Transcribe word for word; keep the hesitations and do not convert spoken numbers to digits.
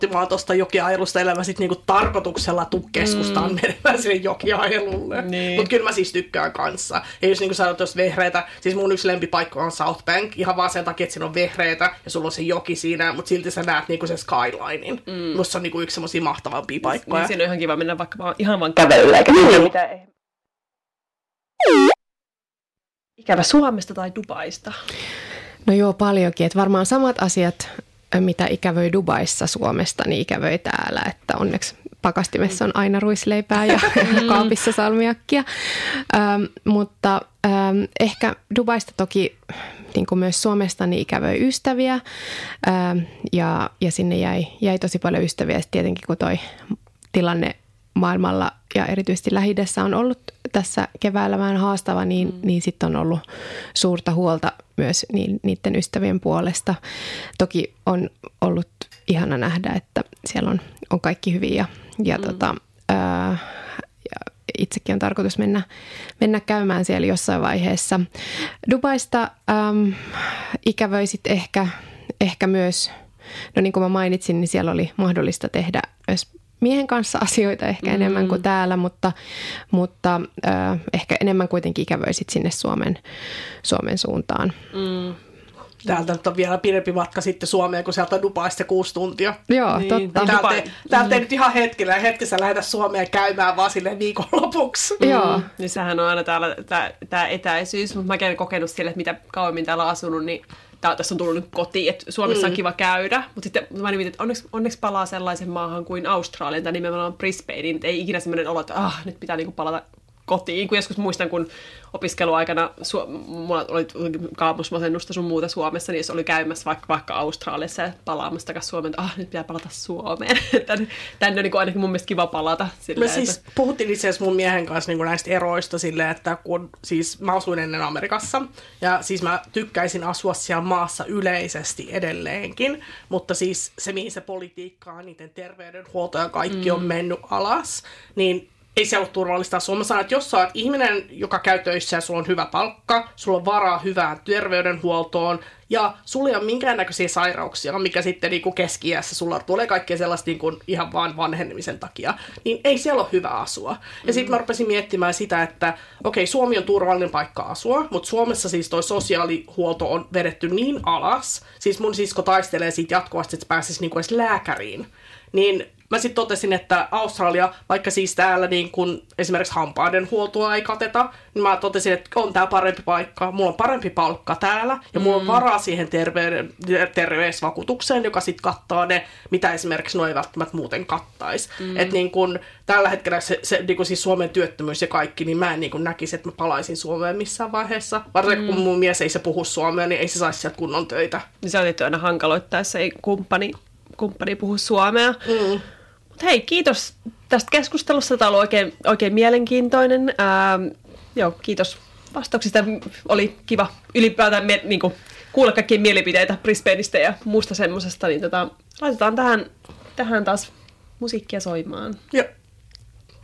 vaan tuosta jokiailusta elämä sit niinku tarkoituksella tuu keskustaan mm. menemään sinne jokiailulle. Niin. Mutta kyllä mä siis tykkään kanssa. Ja jos niinku sanot, jos vehreitä, siis mun yksi lempipaikka on South Bank, ihan vaan sen takia, että siinä on vehreitä ja sulla on se joki siinä, mutta silti sä näet niinku sen skylinein. Mm. Musta se on niinku yksi semmosia mahtavampia paikkoja. Niin siinä on ihan kiva mennä vaikka vaan, ihan vaan kävelyllä, eikä niin. Mitä ei. Ikävä Suomesta tai Dubaista? No joo, paljonkin. Että varmaan samat asiat, mitä ikävöi Dubaissa Suomesta, niin ikävöi täällä. Että onneksi pakastimessa on aina ruisleipää ja kaapissa salmiakkia. Ähm, mutta ähm, ehkä Dubaista toki, niin kuin myös Suomesta, niin ikävöi ystäviä. Ähm, ja, ja sinne jäi, jäi tosi paljon ystäviä. Sitten tietenkin kun toi tilanne maailmalla ja erityisesti Lähi-idässä on ollut tässä keväällä vähän haastava, niin, mm. niin sitten on ollut suurta huolta myös ni, niiden ystävien puolesta. Toki on ollut ihana nähdä, että siellä on, on kaikki hyvin ja, ja, mm. tota, ää, ja itsekin on tarkoitus mennä, mennä käymään siellä jossain vaiheessa. Dubaista äm, ikävöisit ehkä, ehkä myös, no niin kuin mä mainitsin, niin siellä oli mahdollista tehdä myös miehen kanssa asioita ehkä mm. enemmän kuin täällä, mutta, mutta äh, ehkä enemmän kuitenkin ikävöisit sinne Suomen, Suomen suuntaan. Mm. Täältä nyt on vielä pidempi matka sitten Suomeen, kun sieltä on Dubaista kuusi tuntia. Joo, niin, totta. Täältä ei, täältä ei nyt ihan hetkellä, hetkessä lähdetä Suomeen käymään vaan silleen viikonlopuksi. Mm. Joo. Niin sehän on aina täällä tämä etäisyys, mutta mäkin olen kokenut sille, että mitä kauemmin täällä on asunut, niin Tää, tässä on tullut nyt kotiin, että Suomessa mm. on kiva käydä, mutta sitten mä nimitin, että onneksi, onneksi palaa sellaisen maahan kuin Australia, tai nimenomaan Brisbaneen, että ei ikinä sellainen olo, että ah, nyt pitää niinku palata kotiin, kun joskus muistan, kun opiskeluaikana Su- mulla oli kampusmasennusta sun muuta Suomessa, niin jos oli käymässä vaikka, vaikka Australiassa ja palaamassa takaisin Suomeen, että ah, nyt pitää palata Suomeen. Tänne, tänne on niin ainakin mun mielestä kiva palata. Silleen, me siis että puhuttiin itse asiassa mun miehen kanssa niin näistä eroista silleen, että kun siis mä asuin ennen Amerikassa, ja siis mä tykkäisin asua siellä maassa yleisesti edelleenkin, mutta siis se, mihin se politiikka, niiden terveydenhuolto ja kaikki mm. on mennyt alas, niin ei se ole turvallista asua. Mä sanon, että jos sä oot ihminen, joka käy töissä ja sulla on hyvä palkka, sulla on varaa hyvään terveydenhuoltoon ja sulla ei ole minkäännäköisiä sairauksia, mikä sitten niin kuin keski-iässä sulla tulee kaikkea sellaista niin kuin ihan vaan vanhenemisen takia, niin ei siellä ole hyvä asua. Ja mm. sitten mä rupesin miettimään sitä, että okei, Suomi on turvallinen paikka asua, mutta Suomessa siis toi sosiaalihuolto on vedetty niin alas, siis mun sisko taistelee siitä jatkuvasti, että se pääsisi niin kuin edes lääkäriin, niin mä sitten totesin, että Australia, vaikka siis täällä niin kun esimerkiksi hampaiden huoltoa ei kateta, niin mä totesin, että on tää parempi paikka, mulla on parempi palkka täällä, ja mulla on varaa siihen terveyden, terveysvakuutukseen, joka sitten kattaa ne, mitä esimerkiksi nuo ei välttämättä muuten kattaisi. Mm. Että niin kun tällä hetkellä se, se niin kun siis Suomen työttömyys ja kaikki, niin mä en niin kun näkisi, että mä palaisin Suomeen missään vaiheessa. Varsinkin mm. kun mun mies ei se puhu suomea, niin ei se saisi sieltä kunnon töitä. Niin se on tietysti aina hankaloittaa, jos ei kumppani, kumppani puhu suomea. Mm. Hei, kiitos tästä keskustelusta. Tämä oli oikein, oikein mielenkiintoinen. Ää, joo, kiitos vastauksista. Oli kiva ylipäätään me, niin kuin, kuulla kaikkia mielipiteitä Brisbaneista ja muusta semmoisesta. Niin tota, laitetaan tähän, tähän taas musiikkia soimaan. Joo.